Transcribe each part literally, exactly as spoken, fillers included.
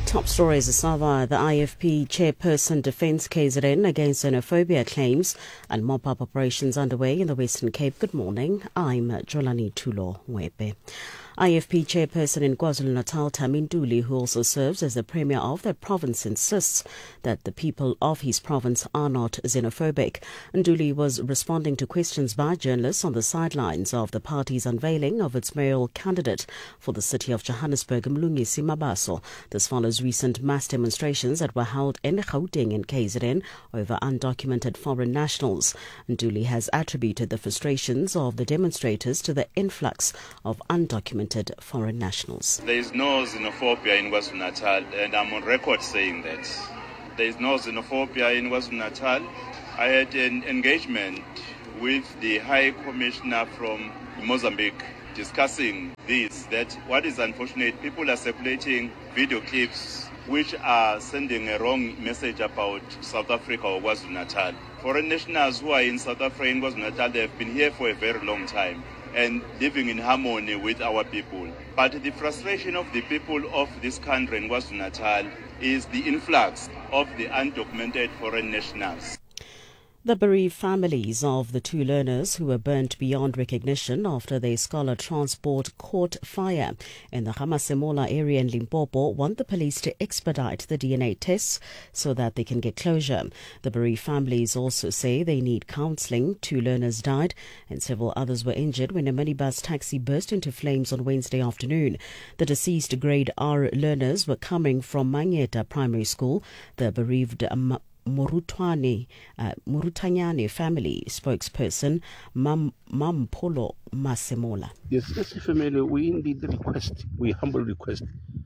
Top stories is now the I F P chairperson defends K Z N against xenophobia claims and mop-up operations underway in the Western Cape. Good morning, I'm Jolani Tulo Webe. I F P chairperson in KwaZulu-Natal, Tammy Ntuli, who also serves as the premier of that province, insists that the people of his province are not xenophobic. Ntuli was responding to questions by journalists on the sidelines of the party's unveiling of its mayoral candidate for the city of Johannesburg, Mlungisi Mabaso. This follows recent mass demonstrations that were held in Gauteng and K Z N over undocumented foreign nationals. Ntuli has attributed the frustrations of the demonstrators to the influx of undocumented foreign nationals. There is no xenophobia in KwaZulu-Natal, and I'm on record saying that. There is no xenophobia in KwaZulu-Natal. I had an engagement with the High Commissioner from Mozambique discussing this, that what is unfortunate, people are circulating video clips which are sending a wrong message about South Africa or KwaZulu-Natal. Foreign nationals who are in South Africa and KwaZulu-Natal, they have been here for a very long time and living in harmony with our people. But the frustration of the people of this country in KwaZulu-Natal is the influx of the undocumented foreign nationals. The bereaved families of the two learners who were burnt beyond recognition after their scholar transport caught fire in the Hamasemola area in Limpopo want the police to expedite the D N A tests so that they can get closure. The bereaved families also say they need counselling. Two learners died and several others were injured when a minibus taxi burst into flames on Wednesday afternoon. The deceased grade R learners were coming from Mangeta Primary School. The bereaved um, Murutwane, uh, Murutanyane family spokesperson Mam Mampolo Masemola. Yes, as a family, we indeed request, we humbly request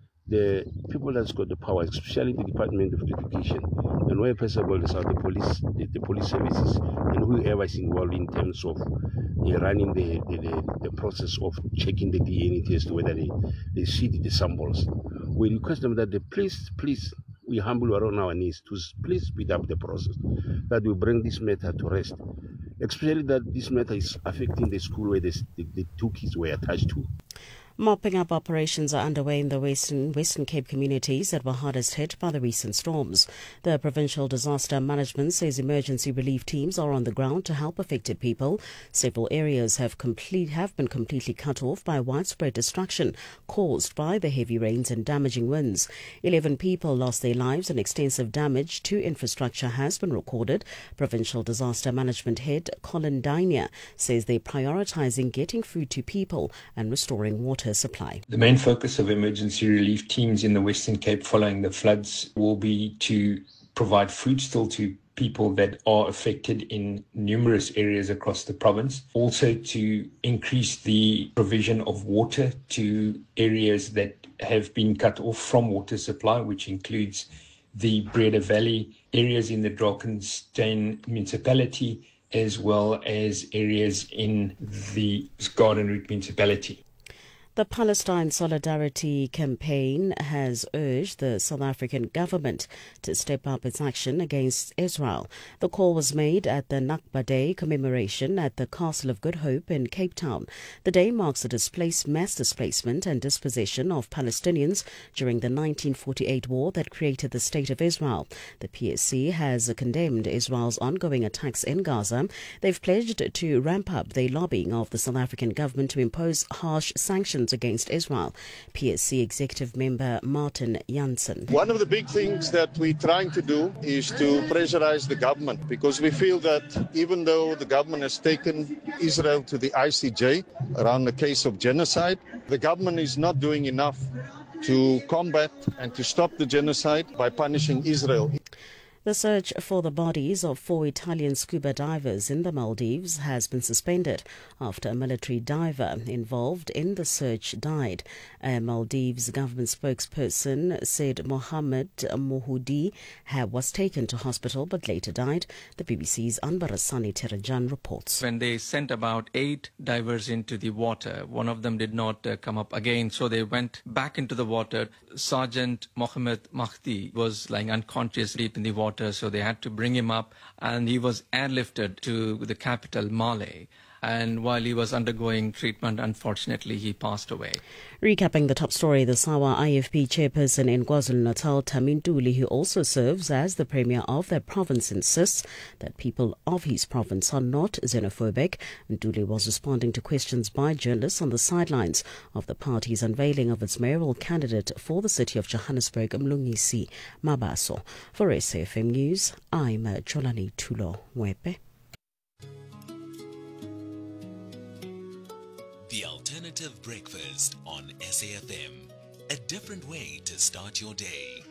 the people that's got the power, especially the Department of Education, and where possible is are the police, the, the police services, and whoever is involved in terms of uh, running the, the, the, the process of checking the D N A test, whether they, they see the samples. We request them that they please, please, we humble are on our knees to please speed up the process, that we bring this matter to rest, especially that this matter is affecting the school where the, the, the two kids were attached to. Mopping up operations are underway in the Western, Western Cape communities that were hardest hit by the recent storms. The Provincial Disaster Management says emergency relief teams are on the ground to help affected people. Several areas have, complete, have been completely cut off by widespread destruction caused by the heavy rains and damaging winds. Eleven people lost their lives and extensive damage to infrastructure has been recorded. Provincial Disaster Management Head Colin Dania says they're prioritising getting food to people and restoring water supply. The main focus of emergency relief teams in the Western Cape following the floods will be to provide food still to people that are affected in numerous areas across the province. Also to increase the provision of water to areas that have been cut off from water supply, which includes the Breda Valley, areas in the Drakensberg municipality, as well as areas in the Gardenwood municipality. The Palestine Solidarity Campaign has urged the South African government to step up its action against Israel. The call was made at the Nakba Day commemoration at the Castle of Good Hope in Cape Town. The day marks the displaced, mass displacement and dispossession of Palestinians during the nineteen forty-eight war that created the State of Israel. The P S C has condemned Israel's ongoing attacks in Gaza. They've pledged to ramp up their lobbying of the South African government to impose harsh sanctions against Israel. P S C executive member Martin Jansen. One of the big things that we're trying to do is to pressurize the government, because we feel that even though the government has taken Israel to the I C J around the case of genocide, the government is not doing enough to combat and to stop the genocide by punishing Israel. The search for the bodies of four Italian scuba divers in the Maldives has been suspended after a military diver involved in the search died. A Maldives government spokesperson said Mohammed Mohudi was taken to hospital but later died. The B B C's Anbarasani Terajan reports. When they sent about eight divers into the water, one of them did not uh, come up again, so they went back into the water. Sergeant Mohammed Mahdi was lying unconscious deep in the water, so they had to bring him up, and he was airlifted to the capital, Male. and while he was undergoing treatment, unfortunately, he passed away. Recapping the top story, the SAWA I F P chairperson in KwaZulu-Natal, Tami Ntuli, who also serves as the premier of that province, insists that people of his province are not xenophobic. Ntuli was responding to questions by journalists on the sidelines of the party's unveiling of its mayoral candidate for the city of Johannesburg, Mlungisi Mabaso. For S A F M News, I'm Jolani Tulo Wepe. The Alternative Breakfast on S A F M. A different way to start your day.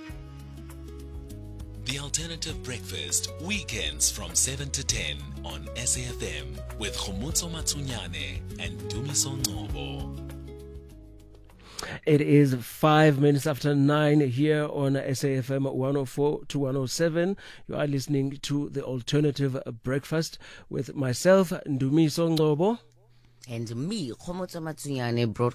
The Alternative Breakfast, weekends from seven to ten on S A F M with Khomotso Matsunyane and Dumiso Ngobo. It is five minutes after nine here on S A F M one oh four to one oh seven. You are listening to the Alternative Breakfast with myself, Dumiso Ngobo. And me, Khomotso Matsunyane, broadcast